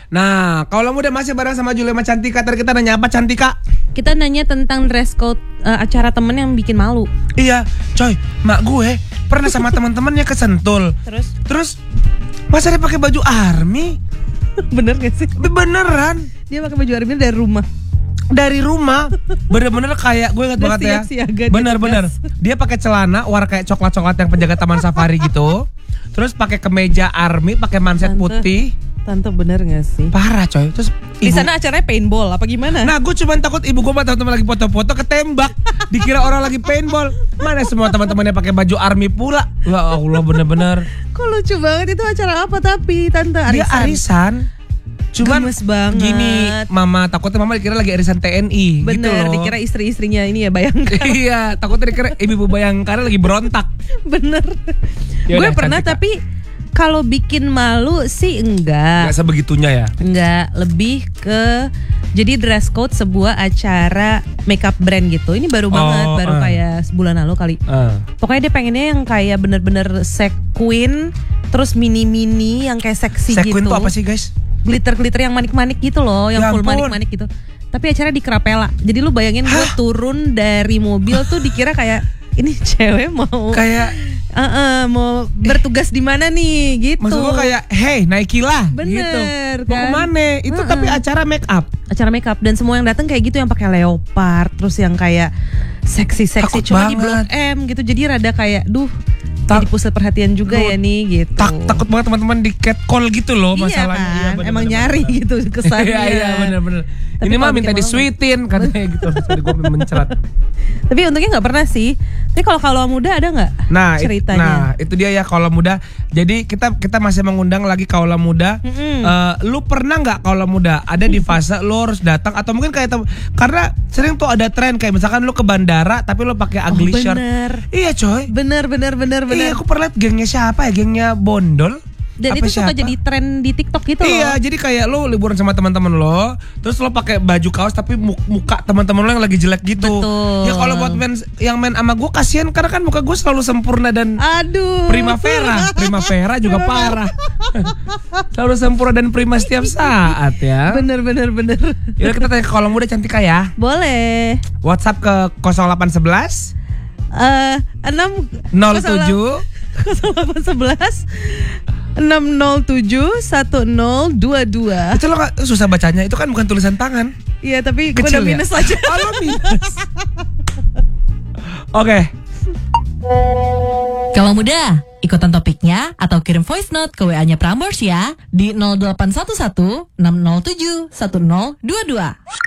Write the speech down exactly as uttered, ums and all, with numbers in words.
Nah, kalau muda masih bareng sama Julema Cantika. Tadi kita nanya apa, Cantika? Kita nanya tentang dress code uh, acara temen yang bikin malu. Iya, coy, mak gue pernah sama teman-temannya ke Sentul. Terus? Terus masa dia pakai baju army? Bener gak sih? Beneran. Dia pakai baju army dari rumah. Dari rumah, bener-bener kayak gue ingat banget ya. Bener-bener. Dia pakai celana warna kayak coklat-coklat yang penjaga taman safari gitu. Terus pakai kemeja army, pakai manset Tante, putih. Tante bener gak sih? Parah coy. Terus di sana acaranya paintball apa gimana? Nah, gue cuma takut ibu gue sama teman-teman lagi foto-foto ketembak. Dikira orang lagi paintball. Mana semua teman-temannya pakai baju army pula. Ya Allah, bener-bener. Kok lucu banget, itu acara apa tapi Tante? Arisan? Dia arisan. Cuman gemes banget. Gini, mama takutnya mama dikira lagi arisan T N I. Bener, gitu loh. dikira istri-istrinya ini ya Bayangkara. Iya, takutnya dikira ibu-ibu Bayangkara lagi berontak. Bener. Yaudah, gue pernah Cantika. tapi kalau bikin malu sih enggak. Gak sebegitunya ya? Enggak, lebih ke jadi dress code sebuah acara makeup brand gitu. Ini baru banget, Oh, baru uh. kayak sebulan lalu kali. Uh. Pokoknya dia pengennya yang kayak bener-bener sequin, terus mini-mini yang kayak seksi gitu. Sequin tuh apa sih, guys? Glitter-glitter yang manik-manik gitu loh, yang Ya full ampun. manik-manik gitu. Tapi acara di Krapela. Jadi lu bayangin gue turun dari mobil tuh dikira kayak ini cewek mau Kayak uh, uh, mau bertugas di mana nih gitu. maksud gue kayak hey naiki lah. Bener, gitu. Mau kan? kemana? Itu Uh-uh. tapi acara make up. Acara makeup dan semua yang datang kayak gitu, yang pakai leopard, terus yang kayak seksi-seksi Takut cuma di banget. Blok M gitu. Jadi rada kayak duh, Tak- jadi pusat perhatian juga Duh, ya nih gitu. Tak, takut banget teman-teman di catcall gitu loh Iya masalahnya. kan, Iya, bener, emang bener, nyari bener. gitu kesannya. Iya iya benar-benar. Tapi Ini mah kalau minta bikin malu- disuitin katanya gitu. Jadi gue mencerat. Tapi untungnya nggak pernah sih. Tapi kalau kalau muda ada nggak Nah, it- ceritanya? nah itu dia ya kaula muda. Jadi kita kita masih mengundang lagi kaula muda. Mm-mm. Eh, lu pernah nggak kaula muda ada di fase lu harus datang atau mungkin kayak tem- karena sering tuh ada tren kayak misalkan lu ke bandara tapi lu pakai ugly Oh, shirt. bener. Iya coy. Bener bener bener bener. Iya aku pernah liat gengnya siapa ya, gengnya Bondol. Dan Apa itu suka siapa? jadi tren di TikTok gitu loh. Iya, jadi kayak lo liburan sama teman-teman lo, terus lo pakai baju kaos tapi mu- muka teman-teman lo yang lagi jelek gitu. Betul. Ya kalau buat men yang main sama gue kasihan karena kan muka gue selalu sempurna dan Aduh. primavera, primavera juga parah. Selalu sempurna dan prima setiap saat ya. Bener bener bener. Yaudah kita tanya ke kolom muda Cantika ya. Boleh. WhatsApp ke nol delapan satu satu Eh enam nol tujuh nol delapan sebelas enam nol tujuh satu nol dua dua. Itu lo gak, susah bacanya, itu kan bukan tulisan tangan. Iya tapi gue Kecil udah ya? minus aja. Oh, lo minus. Oke. Kalau muda, ikutan topiknya atau kirim voice note ke W A-nya Prambors ya di nol delapan satu satu enam nol tujuh satu nol dua dua.